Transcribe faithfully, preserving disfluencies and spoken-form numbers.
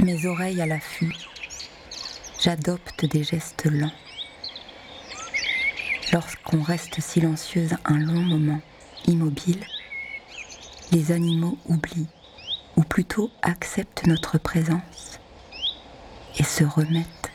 mes oreilles à l'affût, j'adopte des gestes lents. Lorsqu'on reste silencieuse un long moment, immobile, les animaux oublient, ou plutôt acceptent notre présence et se remettent